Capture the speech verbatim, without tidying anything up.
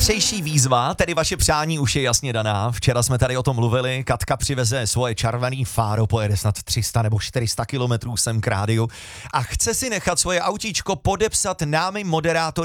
Zítřejší výzva, tedy vaše přání už je jasně daná. Včera jsme tady o tom mluvili, Katka přiveze svoje červený fáro, pojede snad tři sta nebo čtyři sta kilometrů sem k rádiu a chce si nechat svoje autíčko podepsat námi moderátory